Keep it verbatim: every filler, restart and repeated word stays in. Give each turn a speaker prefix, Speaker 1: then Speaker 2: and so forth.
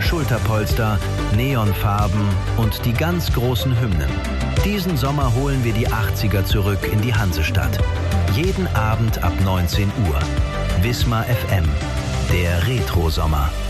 Speaker 1: Schulterpolster, Neonfarben und die ganz großen Hymnen. Diesen Sommer holen wir die achtziger zurück in die Hansestadt. Jeden Abend ab neunzehn Uhr. Wismar F M, der Retro-Sommer.